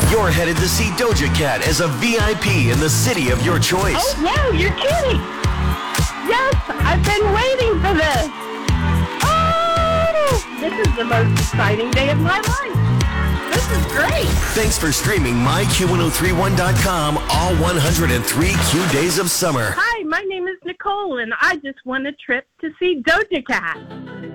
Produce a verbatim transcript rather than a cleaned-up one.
You're headed to see Doja Cat as a V I P in the city of your choice. Oh, no, you're kidding. Yes, I've been waiting for this. Oh, this is the most exciting day of my life. This is great. Thanks for streaming my Q ten thirty-one dot com all one hundred three Q days of summer. Hi, my name is Nicole, and I just won a trip to see Doja Cat.